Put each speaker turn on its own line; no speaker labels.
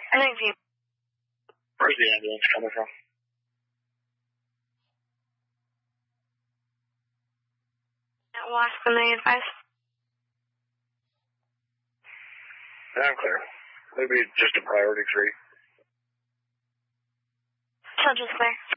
I think you.
Where's the ambulance coming from?
We'll ask when they advise.
Yeah, I'm clear. Maybe just a priority 3.
So just there.